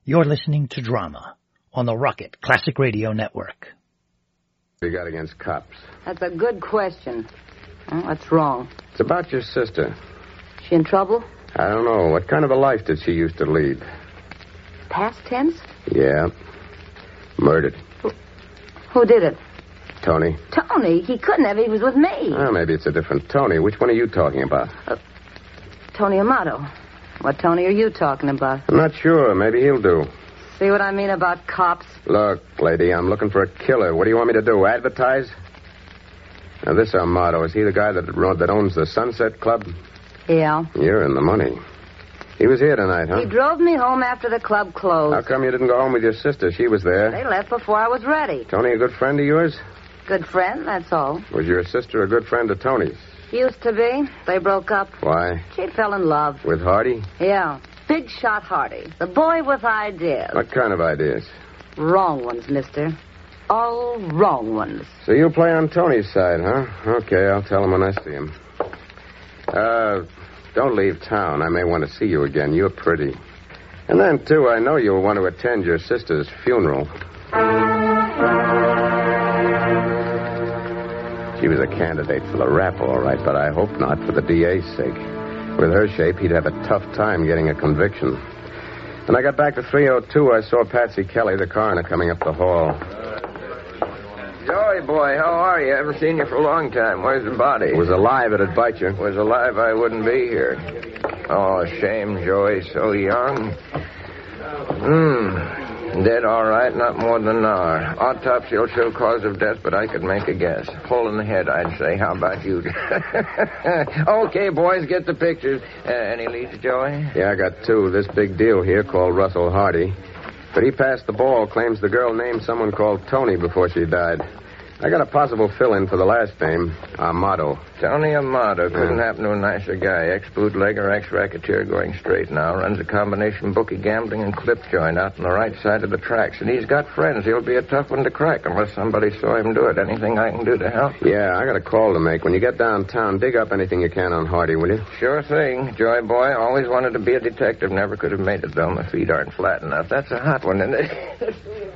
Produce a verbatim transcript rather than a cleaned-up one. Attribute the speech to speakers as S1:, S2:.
S1: You're listening to Drama on the Rocket Classic Radio Network.
S2: What you got against cops?
S3: That's a good question. Well, what's wrong?
S2: It's about your sister.
S3: She in trouble?
S2: I don't know. What kind of a life did she used to lead?
S3: Past tense?
S2: Yeah. Murdered.
S3: Who, who did it?
S2: Tony.
S3: Tony? He couldn't have. He was with me.
S2: Well, maybe it's a different Tony. Which one are you talking about?
S3: Uh, Tony Amato. What Tony are you talking about?
S2: I'm not sure. Maybe he'll do.
S3: See what I mean about cops?
S2: Look, lady, I'm looking for a killer. What do you want me to do, advertise? Now, this Amato, is he the guy that, that owns the Sunset Club?
S3: Yeah.
S2: You're in the money. He was here tonight, huh?
S3: He drove me home after the club closed.
S2: How come you didn't go home with your sister? She was there.
S3: They left before I was ready.
S2: Tony a good friend of yours?
S3: Good friend, that's all.
S2: Was your sister a good friend of Tony's?
S3: Used to be. They broke up.
S2: Why?
S3: She fell in love.
S2: With Hardy?
S3: Yeah. Big shot Hardy. The boy with ideas.
S2: What kind of ideas?
S3: Wrong ones, mister. All wrong ones.
S2: So you play on Tony's side, huh? Okay, I'll tell him when I see him. Uh, don't leave town. I may want to see you again. You're pretty. And then, too, I know you'll want to attend your sister's funeral. She was a candidate for the rap, all right, but I hope not for the D A's sake. With her shape, he'd have a tough time getting a conviction. When I got back to three oh two, I saw Patsy Kelly, the coroner, coming up the hall.
S4: Joey, boy, how are you? I haven't seen you for a long time. Where's the body?
S2: It was alive, it'd bite you.
S4: Was alive, I wouldn't be here. Oh, shame, Joey, so young. Hmm. Dead, all right, not more than an hour. Autopsy will show cause of death, but I could make a guess. Hole in the head, I'd say. How about you? Okay, boys, get the pictures. Uh, any leads, Joey?
S2: Yeah, I got two. This big deal here called Russell Hardy. But he passed the ball, claims the girl named someone called Tony before she died. I got a possible fill-in for the last name, Amato.
S4: Tony Amato. Couldn't
S2: Yeah.
S4: happen to a nicer guy. Ex-bootlegger, ex-racketeer going straight now. Runs a combination bookie gambling and clip joint out on the right side of the tracks. And he's got friends. He'll be a tough one to crack unless somebody saw him do it. Anything I can do to help?
S2: Yeah, I got a call to make. When you get downtown, dig up anything you can on Hardy, will you?
S4: Sure thing. Joy boy, always wanted to be a detective. Never could have made it, though. My feet aren't flat enough. That's a hot one, isn't it?